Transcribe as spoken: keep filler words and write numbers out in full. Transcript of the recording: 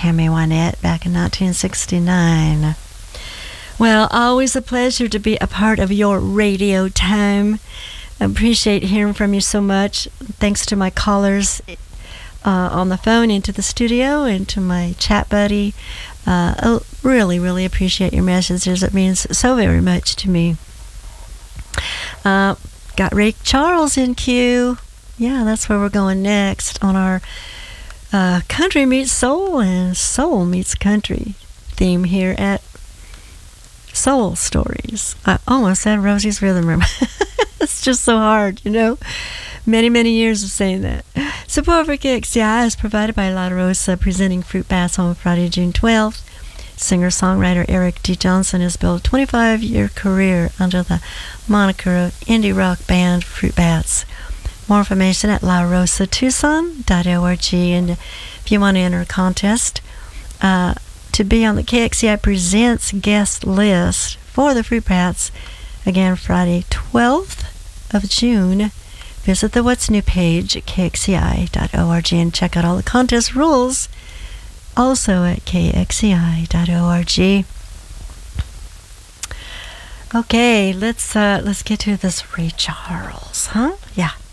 Tammy Wynette back in nineteen sixty-nine. Well, always a pleasure to be a part of your radio time. I appreciate hearing from you so much. Thanks to my callers uh, on the phone into the studio and to my chat buddy. Uh, I really, really appreciate your messages. It means so very much to me. Uh, got Ray Charles in queue. Yeah, that's where we're going next on our uh, Country Meets Soul and Soul Meets Country theme here at Soul Stories. I almost said Rosie's Rhythm Room. It's just so hard, you know. Many, many years of saying that. Support for K X C I is provided by La Rosa, presenting Fruit Bats on Friday, June twelfth. Singer-songwriter Eric D. Johnson has built a twenty-five-year career under the moniker of indie rock band Fruit Bats. More information at la rosa tucson dot org. And if you want to enter a contest uh, to be on the K X C I Presents guest list for the Fruit Bats, again, Friday, twelfth of June, visit the What's New page at k x c i dot org and check out all the contest rules, also at k x c i dot org. Okay, let's uh, let's get to this Ray Charles, huh? Yeah.